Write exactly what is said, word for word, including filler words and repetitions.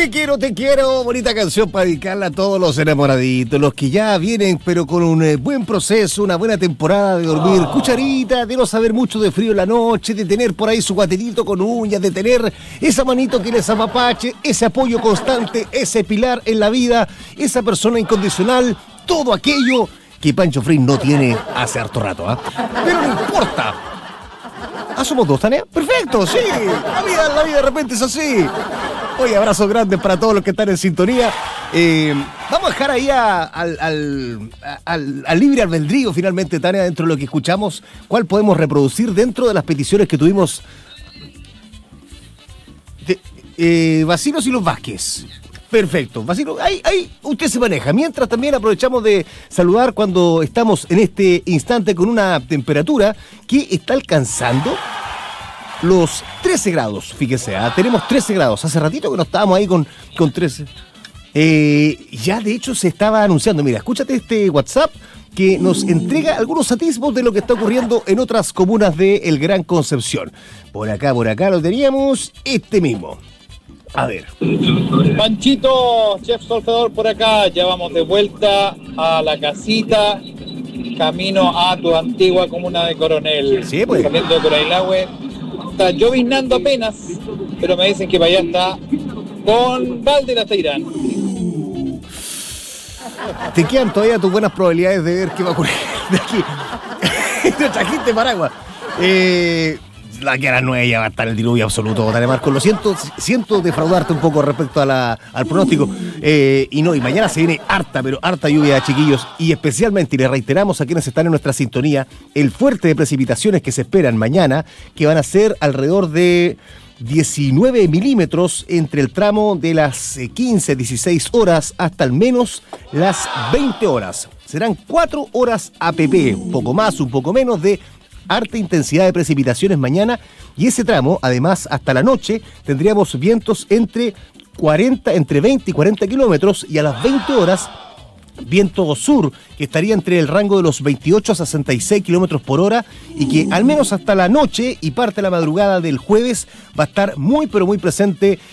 Te quiero, te quiero, bonita canción para dedicarla a todos los enamoraditos, los que ya vienen pero con un eh, buen proceso, una buena temporada de dormir oh. cucharita, de no saber mucho de frío en la noche, de tener por ahí su guaterito con uñas, de tener esa manito que les apapache, ese apoyo constante, ese pilar en la vida, esa persona incondicional, todo aquello que Pancho Free no tiene hace harto rato, ¿ah? ¿eh? Pero no importa. ¿Ah, somos dos, Tania? Perfecto, sí. La vida, la vida de repente es así. Oye, abrazos grandes para todos los que están en sintonía. Eh, vamos a dejar ahí a, al, al, al, al libre albedrío, finalmente, Tania, dentro de lo que escuchamos, cuál podemos reproducir dentro de las peticiones que tuvimos. De, eh, Vacilos y los Vázquez. Perfecto. Vacilo, ahí, ahí usted se maneja. Mientras también aprovechamos de saludar cuando estamos en este instante con una temperatura que está alcanzando los trece grados, fíjese, ¿eh? Tenemos trece grados. Hace ratito que no estábamos ahí con, con trece. Eh, ya de hecho se estaba anunciando. Mira, escúchate este WhatsApp que nos entrega algunos atisbos de lo que está ocurriendo en otras comunas de El Gran Concepción. Por acá, por acá lo teníamos, este mismo. A ver. Panchito, Chef Solfedor por acá. Ya vamos de vuelta a la casita, camino a tu antigua comuna de Coronel. Sí, pues. Saliendo de Corailahue. Está lloviznando apenas, pero me dicen que para allá está con Valde hasta Irán. Te quedan todavía tus buenas probabilidades de ver qué va a ocurrir de aquí. Te trajiste paraguas. Eh, la que a las nueve ya va a estar el diluvio absoluto, Tania Marcos. Lo siento, siento defraudarte un poco respecto a la, al pronóstico. Eh, y no, y mañana se viene harta, pero harta lluvia, chiquillos. Y especialmente, y le reiteramos a quienes están en nuestra sintonía, el fuerte de precipitaciones que se esperan mañana, que van a ser alrededor de diecinueve milímetros entre el tramo de las quince, dieciséis horas hasta al menos las veinte horas. Serán cuatro horas A P P, un poco más, un poco menos de harta intensidad de precipitaciones mañana, y ese tramo, además, hasta la noche, tendríamos vientos entre cuarenta, entre veinte y cuarenta kilómetros, y a las veinte horas, viento sur, que estaría entre el rango de los veintiocho a sesenta y seis kilómetros por hora, y que al menos hasta la noche y parte de la madrugada del jueves va a estar muy, pero muy presente